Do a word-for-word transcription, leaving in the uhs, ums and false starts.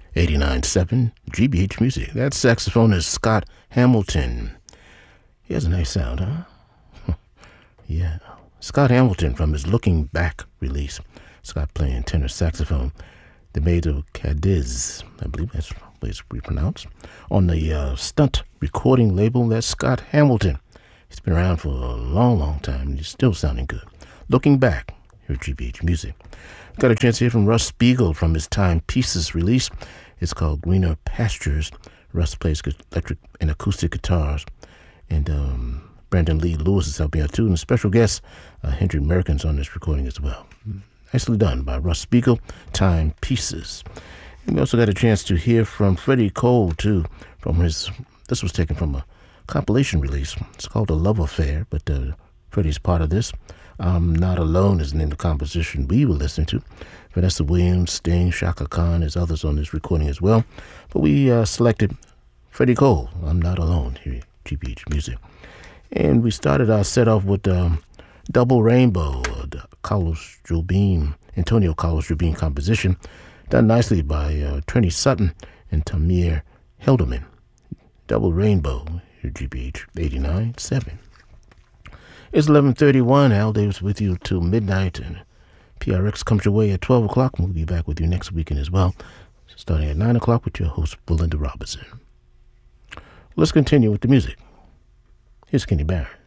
eighty-nine point seven G B H Music. That saxophonist Scott Hamilton. He has a nice sound, huh? Yeah. Scott Hamilton from his Looking Back release. Scott playing tenor saxophone. The Maid of Cadiz, I believe that's the way it's pronounced. On the uh, Stunt recording label, that's Scott Hamilton. He's been around for a long, long time, and he's still sounding good. Looking Back, here at G B H Music. Got a chance to hear from Russ Spiegel from his Time Pieces release. It's called Greener Pastures. Russ plays electric and acoustic guitars. And um, Brandon Lee Lewis is helping out too. And a special guest, uh, Hendrik Merkens, on this recording as well. Nicely done by Russ Spiegel, Time Pieces. And we also got a chance to hear from Freddie Cole too. From his, this was taken from a compilation release. It's called A Love Affair, but uh, Freddie's part of this. I'm Not Alone is the name of the composition we were listening to. Vanessa Williams, Sting, Shaka Khan, there's others on this recording as well. But we uh, selected Freddie Cole, I'm Not Alone, here at G B H Music. And we started our set off with um, Double Rainbow, uh, the Carlos Jobim, Antonio Carlos Jobim composition, done nicely by uh, Trini Sutton and Tamir Helderman. Double Rainbow, here at G B H eighty-nine point seven. It's eleven thirty-one. Al Davis with you till midnight, and P R X comes your way at twelve o'clock. We'll be back with you next weekend as well, starting at nine o'clock with your host, Belinda Robinson. Let's continue with the music. Here's Kenny Barron.